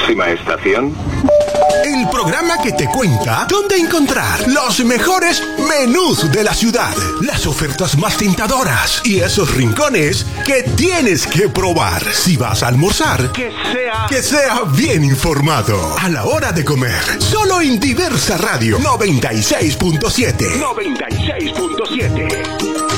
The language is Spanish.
Próxima estación. El programa que te cuenta dónde encontrar los mejores menús de la ciudad, las ofertas más tentadoras y esos rincones que tienes que probar. Si vas a almorzar, que sea bien informado a la hora de comer. Solo en Diversa Radio 96.7. 96.7.